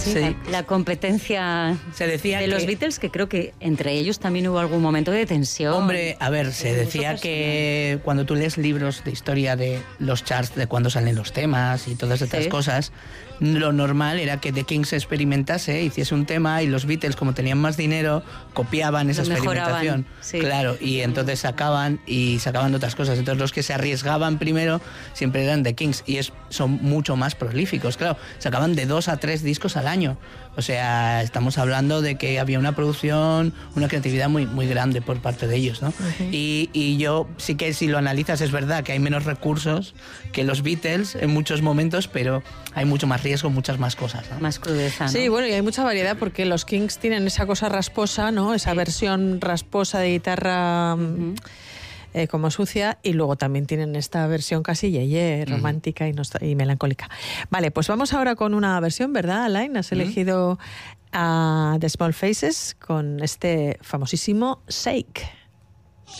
Sí. La competencia se decía de los Beatles, que creo que entre ellos también hubo algún momento de tensión. Hombre, a ver, se decía que cuando tú lees libros de historia de los charts, de cuándo salen los temas y todas estas cosas, lo normal era que The Kinks experimentase, hiciese un tema y los Beatles, como tenían más dinero, copiaban esa experimentación. Claro, y entonces sacaban otras cosas. Entonces los que se arriesgaban primero siempre eran The Kinks y son mucho más prolíficos. Claro, sacaban de 2 a 3 discos al año. O sea, estamos hablando de que había una producción, una creatividad muy, muy grande por parte de ellos, ¿no? Uh-huh. Y yo sí que, si lo analizas, es verdad que hay menos recursos que los Beatles en muchos momentos, pero hay mucho más riesgo, muchas más cosas, ¿no? Más crudeza, ¿no? Sí, bueno, y hay mucha variedad porque los Kinks tienen esa cosa rasposa, ¿no? Esa versión rasposa de guitarra como sucia, y luego también tienen esta versión casi romántica y melancólica. Vale, pues vamos ahora con una versión, ¿verdad, Alain? Has elegido a The Small Faces con este famosísimo Shake.